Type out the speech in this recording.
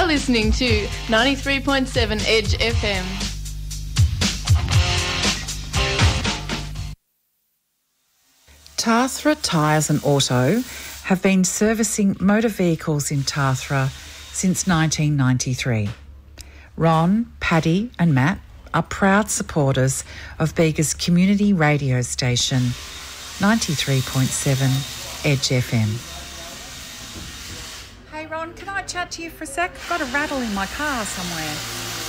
listening to 93.7 Edge FM. Tathra Tyres and Auto have been servicing motor vehicles in Tathra since 1993. Ron, Paddy and Matt are proud supporters of Bega's community radio station, 93.7 Edge FM. Hey Ron, can I chat to you for a sec? I've got a rattle in my car somewhere.